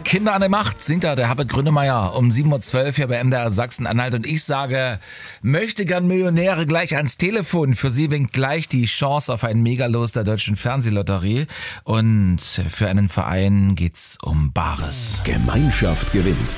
Kinder an der Macht singt da der Herbert Grönemeyer um 7.12 Uhr hier bei MDR Sachsen-Anhalt. Und ich sage, möchte gern Millionäre gleich ans Telefon. Für Sie winkt gleich die Chance auf ein Megalos der Deutschen Fernsehlotterie. Und für einen Verein geht's um Bares. Gemeinschaft gewinnt.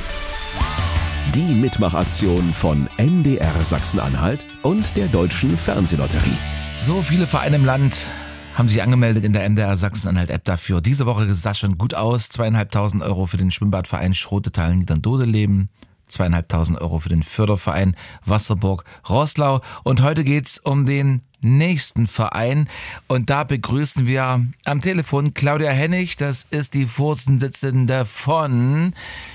Die Mitmachaktion von MDR Sachsen-Anhalt und der Deutschen Fernsehlotterie. So viele Vereine im Land haben sich angemeldet in der MDR Sachsen-Anhalt-App dafür. Diese Woche sah es schon gut aus. 2.500 Euro für den Schwimmbadverein Schrotetal Niederndodeleben. 2.500 Euro für den Förderverein Wasserburg Roßlau. Und heute geht's um den nächsten Verein. Und da begrüßen wir am Telefon Claudia Hennig. Das ist die Vorsitzende von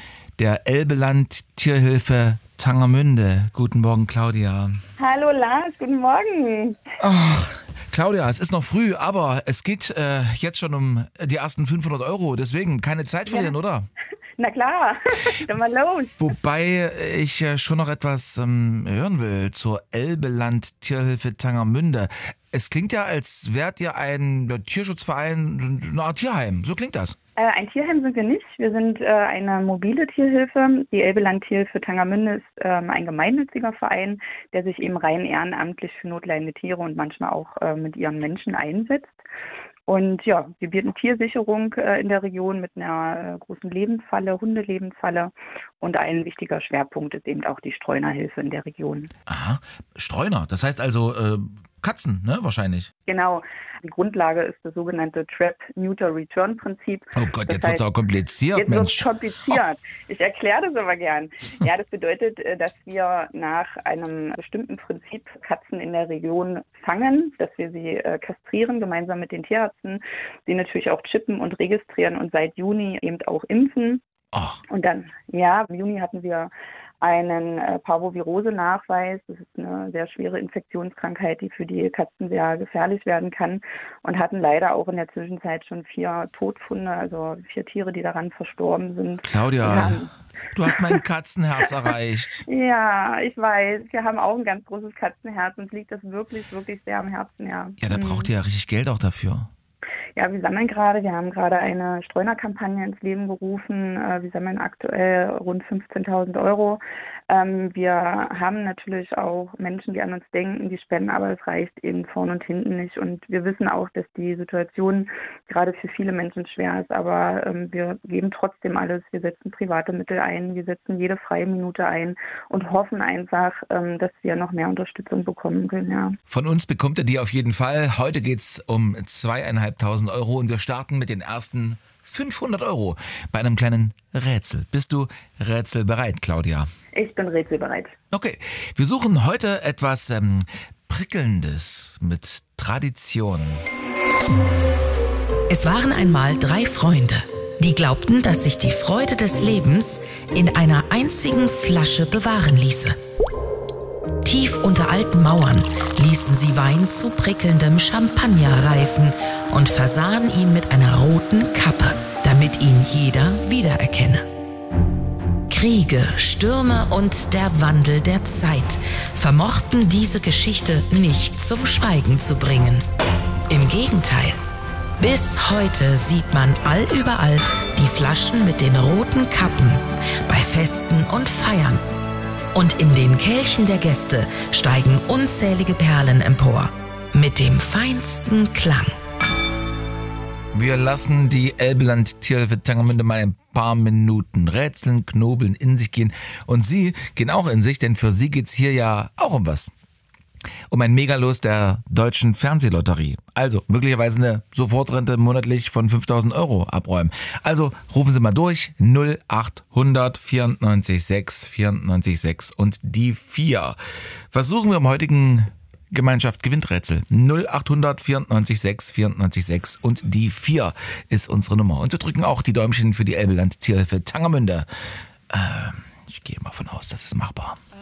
der Elbeland Tierhilfe Tangermünde. Guten Morgen, Claudia. Hallo Lars, guten Morgen. Ach, Claudia, es ist noch früh, aber es geht jetzt schon um die ersten 500 Euro. Deswegen keine Zeit verlieren, oder? Na klar, dann mal los. Wobei ich schon noch etwas hören will zur Elbeland Tierhilfe Tangermünde. Es klingt ja, als wärt ihr ein Tierschutzverein, eine Art Tierheim. So klingt das. Ein Tierheim sind wir nicht. Wir sind eine mobile Tierhilfe. Die Elbeland Tierhilfe Tangermünde ist ein gemeinnütziger Verein, der sich eben rein ehrenamtlich für notleidende Tiere und manchmal auch mit ihren Menschen einsetzt. Und ja, wir bieten Tiersicherung in der Region mit einer großen Lebensfalle, Hundelebensfalle. Und ein wichtiger Schwerpunkt ist eben auch die Streunerhilfe in der Region. Aha, Streuner, das heißt also Katzen, ne, wahrscheinlich. Genau. Die Grundlage ist das sogenannte Trap-Neuter-Return-Prinzip. Oh Gott, jetzt wird es auch kompliziert, jetzt Mensch. Jetzt wird kompliziert. Ich erkläre das aber gern. Ja, das bedeutet, dass wir nach einem bestimmten Prinzip Katzen in der Region fangen, dass wir sie kastrieren, gemeinsam mit den Tierärzten, die natürlich auch chippen und registrieren und seit Juni eben auch impfen. Ach. Und dann, ja, im Juni hatten wir einen Parvovirose-Nachweis. Das ist eine sehr schwere Infektionskrankheit, die für die Katzen sehr gefährlich werden kann und hatten leider auch in der Zwischenzeit schon 4 Todfunde, also 4 Tiere, die daran verstorben sind. Claudia, du hast mein Katzenherz erreicht. Ja, ich weiß. Wir haben auch ein ganz großes Katzenherz und liegt das wirklich, wirklich sehr am Herzen, ja. Ja, da braucht ihr ja richtig Geld auch dafür. Ja, wir haben gerade eine Streunerkampagne ins Leben gerufen. Wir sammeln aktuell rund 15.000 Euro. Wir haben natürlich auch Menschen, die an uns denken, die spenden, aber es reicht eben vorne und hinten nicht. Und wir wissen auch, dass die Situation gerade für viele Menschen schwer ist, aber wir geben trotzdem alles. Wir setzen private Mittel ein, wir setzen jede freie Minute ein und hoffen einfach, dass wir noch mehr Unterstützung bekommen können. Ja. Von uns bekommt ihr die auf jeden Fall. Heute geht's um 2.500 Euro und wir starten mit den ersten 500 Euro bei einem kleinen Rätsel. Bist du rätselbereit, Claudia? Ich bin rätselbereit. Okay, wir suchen heute etwas Prickelndes mit Tradition. Es waren einmal 3 Freunde, die glaubten, dass sich die Freude des Lebens in einer einzigen Flasche bewahren ließe. Tief unter alten Mauern ließen sie Wein zu prickelndem Champagner reifen und versahen ihn mit einer roten Kappe, damit ihn jeder wiedererkenne. Kriege, Stürme und der Wandel der Zeit vermochten diese Geschichte nicht zum Schweigen zu bringen. Im Gegenteil, bis heute sieht man allüberall die Flaschen mit den roten Kappen bei Festen und Feiern. Und in den Kelchen der Gäste steigen unzählige Perlen empor, mit dem feinsten Klang. Wir lassen die Elbeland Tierhilfe Tangermünde mal ein paar Minuten rätseln, knobeln, in sich gehen. Und Sie gehen auch in sich, denn für Sie geht's hier ja auch um was. Um ein Megalos der Deutschen Fernsehlotterie. Also möglicherweise eine Sofortrente monatlich von 5.000 Euro abräumen. Also rufen Sie mal durch 0800 94 6 94 6 und die 4. Versuchen wir am heutigen Gemeinschaft gewinnt Rätsel. 0800 94 6 94 6 und die 4 ist unsere Nummer. Und wir drücken auch die Däumchen für die Elbeland Tierhilfe Tangermünde. Ich gehe mal von aus, das ist machbar.